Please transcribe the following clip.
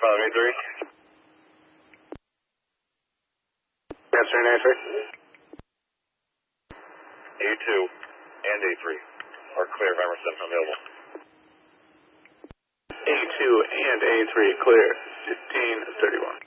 Father A3. Answering A3. A2 and A3 are clear. Emerson available. A2 and A3 clear. 1531.